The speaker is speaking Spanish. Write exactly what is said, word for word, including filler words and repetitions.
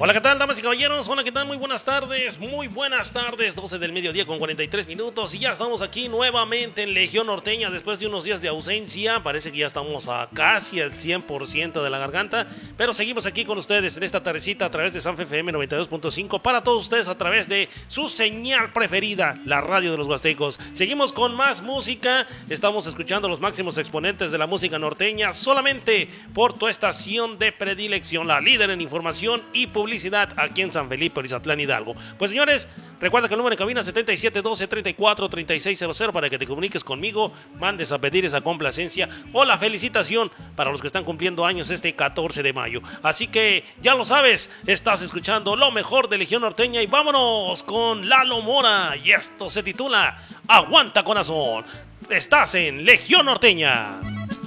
Hola, ¿qué tal, damas y caballeros? Hola, ¿qué tal? Muy buenas tardes, muy buenas tardes, doce del mediodía con cuarenta y tres minutos y ya estamos aquí nuevamente en Legión Norteña después de unos días de ausencia. Parece que ya estamos a casi al cien por ciento de la garganta, pero seguimos aquí con ustedes en esta tardecita a través de San F M noventa y dos punto cinco para todos ustedes a través de su señal preferida, la radio de los huastecos. Seguimos con más música, estamos escuchando los máximos exponentes de la música norteña solamente por tu estación de predilección, la líder en información y publicidad aquí en San Felipe, Orizatlán, Hidalgo. Pues señores, recuerda que el número de cabina setenta y siete doce treinta y cuatro treinta y seis cero cero para que te comuniques conmigo, mandes a pedir esa complacencia o la felicitación para los que están cumpliendo años este catorce de mayo. Así que ya lo sabes, estás escuchando lo mejor de Legión Norteña y vámonos con Lalo Mora y esto se titula Aguanta Corazón. Estás en Legión Norteña.